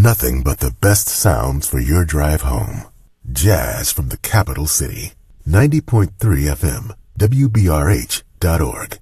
Nothing but the best sounds for your drive home. Jazz from the capital city. 90.3 FM, WBRH.org.